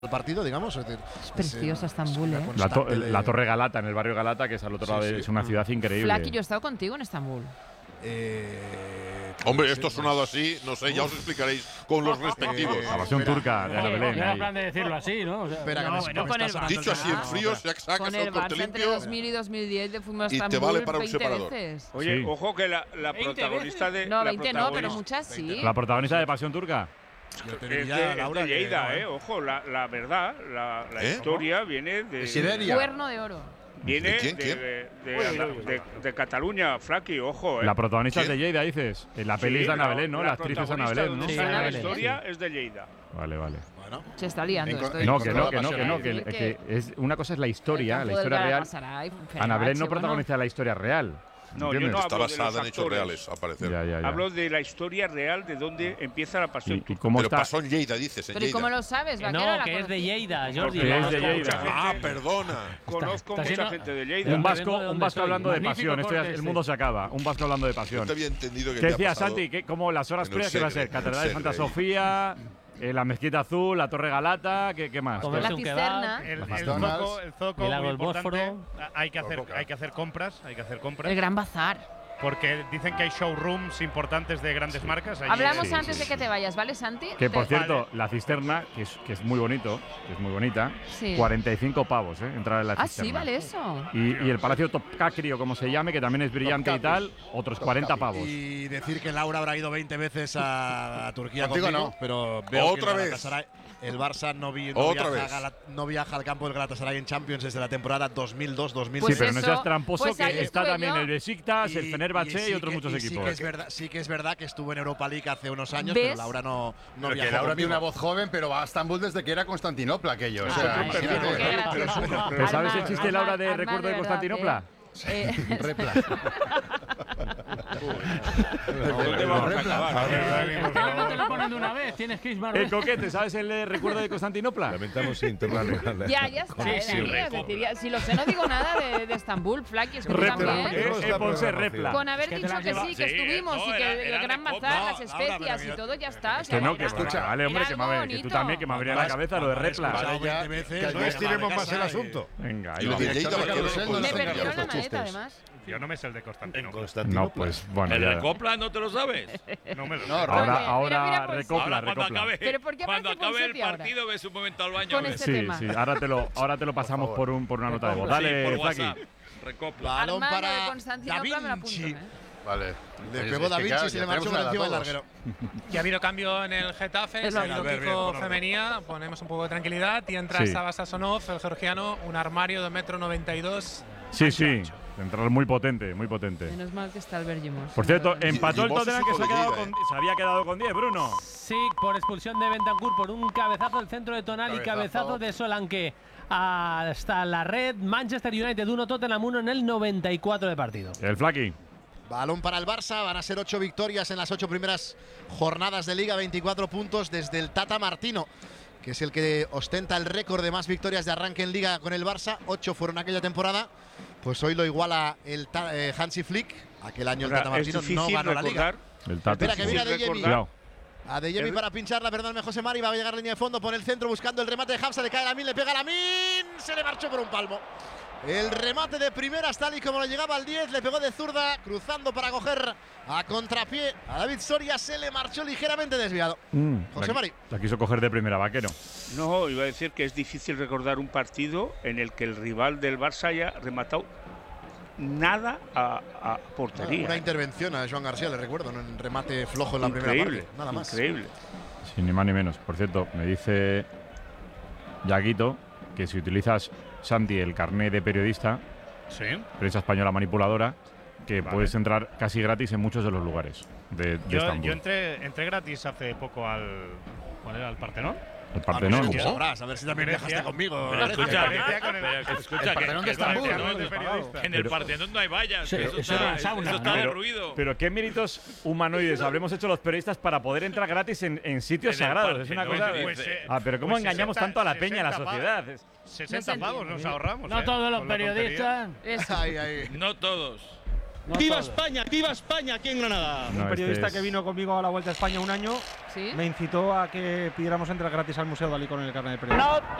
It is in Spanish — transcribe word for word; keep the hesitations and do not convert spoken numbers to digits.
el partido, digamos. Es, decir, es preciosa es, Estambul, ¿eh? La, to de... la Torre Galata, en el barrio Galata, que es al otro sí, lado, sí. es una ciudad increíble. Flaki, yo he estado contigo en Estambul. Eh, Hombre, esto ha sonado así, no sé, ya os explicaréis con los respectivos. La versión turca de Ana Belén. Era plan de decirlo así, ¿no? O sea, espera, no, que bueno, me con el dicho así en frío, se sacas con el, el corte Barça limpio entre dos mil y dos mil diez de fútbol y Estambul te vale para un separador. Veces. Oye, sí. ojo que la, la protagonista de. No, la veinte no, pero muchas sí. La protagonista de Pasión Turca. Yo te diría, es de, Laura, es de Lleida, que, eh. Ojo, la, la verdad, la, la ¿Eh? historia viene de. Siberia. Cuerno de oro. Viene ¿De quién? De, ¿Quién? De, de, uy, de, uy, de, de Cataluña, Flaki, ojo. Eh. La protagonista ¿Quién? es de Lleida, dices. En la peli sí, es de Ana Belén, ¿no? La, la actriz es Ana Belén, ¿no? Sí, la historia sí. es de Lleida. Vale, vale. Bueno, se está liando. Estoy no, que no, que no, que no, que, que, que es una cosa es la historia, la historia real. Ana Belén no protagoniza la historia real. No, yo no está hablo basada de en hechos reales, al parecer. Ya, ya, ya. Hablo de la historia real de dónde empieza la pasión. ¿Y, y cómo Pero está? pasó en Lleida, dices. En Pero ¿y cómo lo sabes? Que no, que es de Lleida, Jordi. Que es de Lleida. Ah, perdona. Conozco está, está mucha gente de Lleida. Un vasco, un vasco hablando de pasión. Esto ya, el mundo se acaba. Un vasco hablando de pasión. Yo te había entendido que ¿Qué decías, Santi? ¿Qué, ¿Cómo las horas previas qué va a ser? Catedral de Santa Sofía. Eh, la Mezquita Azul, la Torre Galata, ¿qué, qué más? La cisterna. El, el zoco, el zoco el muy importante. Hay que hacer, hay que hacer compras, hay que hacer compras. El Gran Bazar. Porque dicen que hay showrooms importantes de grandes sí. marcas. Allí. Hablamos sí, antes sí, de que te vayas, ¿vale, Santi? Que por te... cierto, la cisterna, que es, que es muy bonito, que es muy bonita, sí. cuarenta y cinco pavos, ¿eh? Entrar en la ah, cisterna. Ah, sí, vale eso. Y, y el Palacio Topkapi, o como se llame, que también es brillante y tal, otros cuarenta pavos. Y decir que Laura habrá ido veinte veces a, a Turquía contigo, contigo, no. pero veo otra que vez. El Barça no, vi, no, viaja Gala, no viaja al campo del Galatasaray en Champions desde la temporada dos mil dos dos mil seis. Pues sí, pero eso, no seas tramposo, pues que está también yo. el Besiktas, y, el Fenerbahce y, y, sí y otros que, muchos y equipos. Sí que, es verdad, sí que es verdad que estuvo en Europa League hace unos años, ¿Ves? pero Laura no, no pero viajó. Que Laura conmigo. tiene una voz joven, pero va a Estambul desde que era Constantinopla aquello. Ah, o sea, ay, ¿Pero sabes el chiste, Laura, de recuerdo de Constantinopla? Eh, Repla. No te lo ponen de una vez, tienes que ir más. El coquete, ¿sabes el eh, recuerdo de Constantinopla? Lamentamos interrumpirle. Ya, ya está. Sí, eh, sí, Dani, es decir, ya, si lo sé, no digo nada de, de Estambul, Flaki, es que tú Repla, también. eh, eh, Ponce, Repla. Con haber Es que te dicho la que lleva- sí, que sí, estuvimos no, y que era- era el Gran de Bazar, copa. las No, especias Laura, pero y yo- todo, ya está. o Que sea, no, ya que está. escucha, vale, hombre, Era que, me, algo que tú bonito. también, que me abría la cabeza lo de Repla. Vale, ya, veinte veces, que no no estiremos llegaba a más el casa asunto. Venga, ahí Y lo vamos. de Lleida, Echarle ¿quién carrusel, es? no Me sé. perdieron la Estos maleta, chistes. además. Yo no me sé el de Constantinopla. No, pues bueno, ¿El ya. recopla no te lo sabes? No me lo No, sé. Ahora, Oye, ahora mira, mira, pues, recopla, Ahora cuando recopla. acabe, ¿Pero por qué cuando aparece acabe el Ponseti ahora? partido ves un momento al baño. Con a ver. ese Sí, tema. sí, ahora te lo, ahora te lo pasamos por, un, por una nota de voz. Dale, Sí, por Flaki. WhatsApp. Recopla. Balón Armando de para Da Constantinopla me lo apunto, Vinci. ¿eh? Vale. Le Es- pegó es Da que, Vinci claro, y se ya le marchó tenemos por una encima del datos. larguero. Ya ha habido cambio en el Getafe, Es se ha lo ido mismo. Kiko Albert, Femenía, ponemos un poco de tranquilidad y entra Sí. Saba Sasonov, el georgiano, un armario de metro noventa y dos. Sí, sí. Central muy potente, muy potente. Menos mal que está el Bergimos. Por cierto, Y- empató y el vos Tottenham sos que se, ha hijo de quedado Lleida, con, se había quedado con diez, Bruno. Sí, por expulsión de Bentancur por un cabezazo del centro de Tonali, Cabezazo. cabezazo de Solanke hasta la red. Manchester United uno, Tottenham uno en el noventa y cuatro de partido. El Flaki. Balón para el Barça, van a ser ocho victorias en las ocho primeras jornadas de Liga, veinticuatro puntos desde el Tata Martino, que es el que ostenta el récord de más victorias de arranque en Liga con el Barça. Ocho fueron aquella temporada, pues hoy lo iguala el ta eh, Hansi Flick. Aquel año el Ahora, Tata Martino es no difícil ganó la Liga. recordar. El Tata. Espera, que viene difícil De Jemi. recordar. Cuidado. A De Jemi El- para pincharla, perdónme José Mari, va a llegar a línea de fondo, pone el centro buscando el remate de Hamza, le cae Lamin, le pega Lamin, se le marchó por un palmo. El remate de primeras, tal y como lo llegaba al diez, le pegó de zurda, cruzando para coger a contrapié a David Soria, se le marchó ligeramente desviado. Mm, José la- Mari. La quiso coger de primera, Vaquero. No, iba a decir que es difícil recordar un partido en el que el rival del Barça haya rematado nada a, a portería. Una intervención a Joan García, le recuerdo, en un remate flojo en la primera Increíble, parte. Nada más. increíble. Sí, ni más ni menos. Por cierto, me dice Yaguito que si utilizas, Santi, el carné de periodista, Sí. prensa española manipuladora, que Vale. puedes entrar casi gratis en muchos de los lugares de, de Yo, Estambul. yo entré, entré gratis hace poco al. ¿Cuál era? ¿Al Partenón? El Ah, Partenón. pues, sabrás, a ver si también Merecía- viajaste conmigo. Pero Alex. escucha, Merecía con el- pero que escucha el Partenón que, de que Estambul, Partenón, ¿no? De periodista. en el Pero- Partenón no hay vallas. Sí, que eso eso está, era sauna, eso está ¿no? de Pero, ruido. pero qué méritos humanoides habremos hecho los periodistas para poder entrar gratis en, en sitios En el sagrados. Es una Partenón, cosa. de- pues, eh, ah, pero cómo pues engañamos sesenta, tanto a la peña, a la sesenta sociedad. Es- sesenta No se pavos nos entiende. ahorramos. No eh, todos los con la periodistas. Eso. Ahí, ahí. No todos. No ¡Viva todos. España! ¡Viva España aquí en Granada! No, un periodista este es... que vino conmigo a la Vuelta a España un año ¿Sí? me incitó a que pidiéramos entrar gratis al Museo Dalí con el carnet de periodista. No